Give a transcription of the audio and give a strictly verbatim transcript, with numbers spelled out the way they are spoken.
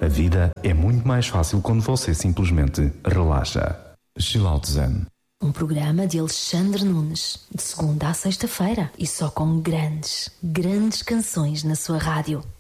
vida é muito mais fácil quando você simplesmente relaxa. Chill Out Zen. Um programa de Alexandre Nunes, de segunda à sexta-feira, e só com grandes, grandes canções na sua rádio.